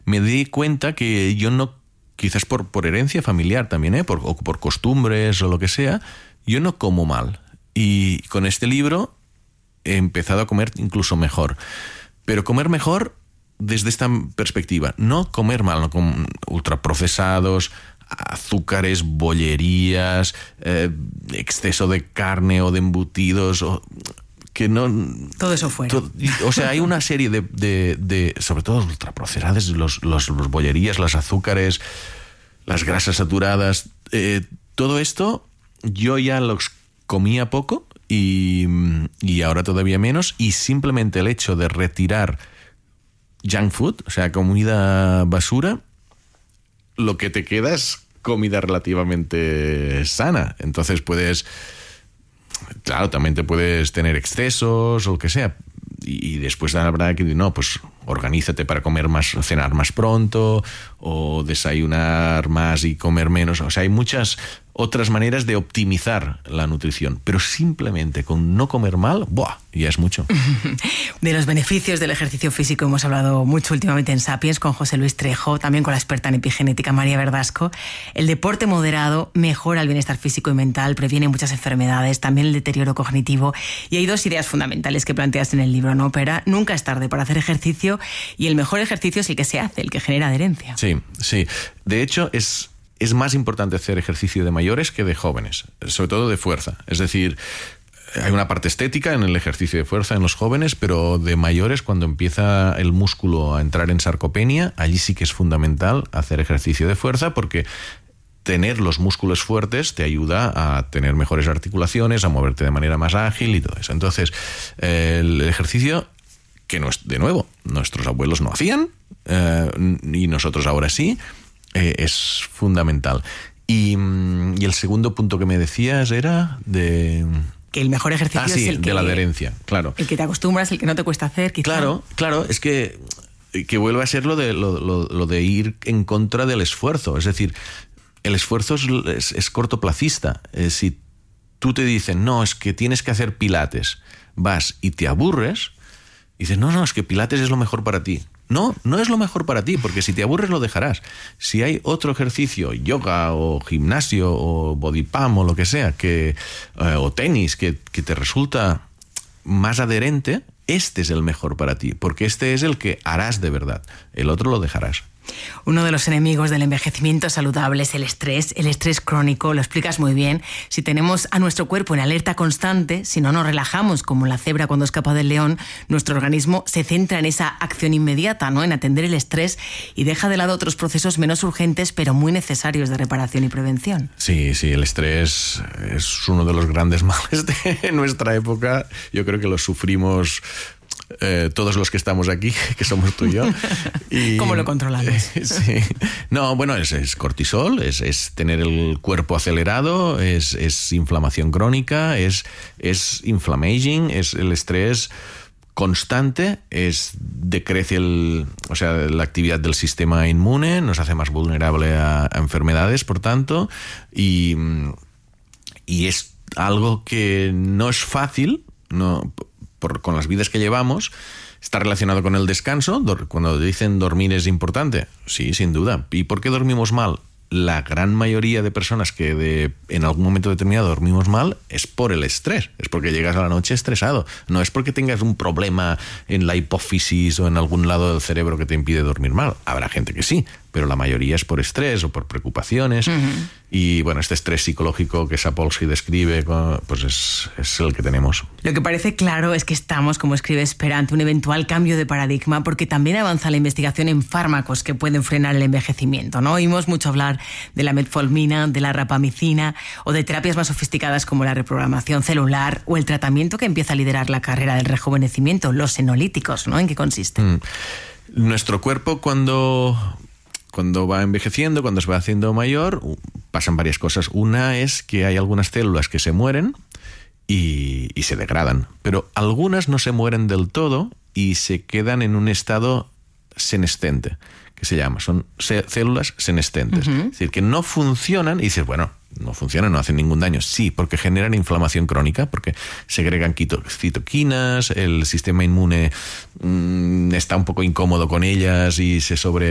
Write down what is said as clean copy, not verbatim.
me di cuenta que yo no, quizás por herencia familiar también, o por costumbres o lo que sea, yo no como mal. Y con este libro he empezado a comer incluso mejor. Pero comer mejor desde esta perspectiva. No comer mal, no con ultraprocesados, azúcares, bollerías, exceso de carne o de embutidos, que no... Todo eso fuera. O sea, hay una serie de sobre todo los ultraprocesados, los bollerías, los azúcares, las grasas saturadas, todo esto yo ya los comía poco y ahora todavía menos, y simplemente el hecho de retirar junk food, o sea, comida basura, lo que te queda es comida relativamente sana. Entonces puedes... Claro, también te puedes tener excesos o lo que sea. Y después habrá que decir, no, pues organízate para comer más, cenar más pronto, o desayunar más y comer menos. O sea, hay muchas otras maneras de optimizar la nutrición, pero simplemente con no comer mal, ¡buah!, ya es mucho. De los beneficios del ejercicio físico hemos hablado mucho últimamente en Sapiens con José Luis Trejo, también con la experta en epigenética María Verdasco. El deporte moderado mejora el bienestar físico y mental, previene muchas enfermedades, también el deterioro cognitivo, y hay dos ideas fundamentales que planteas en el libro, ¿no, Pera? Nunca es tarde para hacer ejercicio, y el mejor ejercicio es el que se hace, el que genera adherencia. Sí, sí. De hecho, es más importante hacer ejercicio de mayores que de jóvenes, sobre todo de fuerza. Es decir, hay una parte estética en el ejercicio de fuerza en los jóvenes, pero de mayores, cuando empieza el músculo a entrar en sarcopenia, allí sí que es fundamental hacer ejercicio de fuerza, porque tener los músculos fuertes te ayuda a tener mejores articulaciones, a moverte de manera más ágil y todo eso. Entonces, el ejercicio, que no es, de nuevo, nuestros abuelos no hacían, y nosotros ahora sí, es fundamental. Y el segundo punto que me decías era de... Que el mejor ejercicio es el que... de la adherencia, claro. El que te acostumbras, el que no te cuesta hacer, quizá. Claro, es que vuelve a ser lo de ir en contra del esfuerzo. Es decir, el esfuerzo es cortoplacista. Si tú te dicen, no, es que tienes que hacer pilates, vas y te aburres, y dices, no, es que pilates es lo mejor para ti. No es lo mejor para ti, porque si te aburres lo dejarás. Si hay otro ejercicio, yoga o gimnasio o body pump o lo que sea, o tenis, que te resulta más adherente, este es el mejor para ti, porque este es el que harás de verdad. El otro lo dejarás. Uno de los enemigos del envejecimiento saludable es el estrés crónico, lo explicas muy bien. Si tenemos a nuestro cuerpo en alerta constante, si no nos relajamos como la cebra cuando escapa del león, nuestro organismo se centra en esa acción inmediata, ¿no?, en atender el estrés, y deja de lado otros procesos menos urgentes pero muy necesarios de reparación y prevención. Sí, el estrés es uno de los grandes males de nuestra época. Yo creo que lo sufrimos todos los que estamos aquí, que somos tú y yo. ¿Cómo lo controlamos? Sí. No, bueno, es cortisol, es tener el cuerpo acelerado, es inflamación crónica, es inflammaging, es el estrés constante, decrece la actividad del sistema inmune, nos hace más vulnerable a enfermedades, por tanto, y es algo que no es fácil, con las vidas que llevamos. Está relacionado con el descanso. Cuando dicen dormir es importante, sí, sin duda. ¿Y por qué dormimos mal? La gran mayoría de personas que en algún momento determinado dormimos mal es por el estrés, es porque llegas a la noche estresado. No es porque tengas un problema en la hipófisis o en algún lado del cerebro que te impide dormir mal. Habrá gente que sí, pero la mayoría es por estrés o por preocupaciones. Uh-huh. Y bueno, este estrés psicológico que Sapolsky describe, pues es el que tenemos. Lo que parece claro es que estamos, como escribes, ante un eventual cambio de paradigma, porque también avanza la investigación en fármacos que pueden frenar el envejecimiento, ¿no? Oímos mucho hablar de la metformina, de la rapamicina, o de terapias más sofisticadas como la reprogramación celular o el tratamiento que empieza a liderar la carrera del rejuvenecimiento, los senolíticos, ¿no? ¿En qué consisten? Nuestro cuerpo, cuando va envejeciendo, cuando se va haciendo mayor, pasan varias cosas. Una es que hay algunas células que se mueren y se degradan, pero algunas no se mueren del todo y se quedan en un estado senescente, que se llama. Son células senescentes. Uh-huh. Es decir, que no funcionan y dices, bueno, no funcionan, no hacen ningún daño. Sí, porque generan inflamación crónica, porque segregan citoquinas, el sistema inmune está un poco incómodo con ellas y se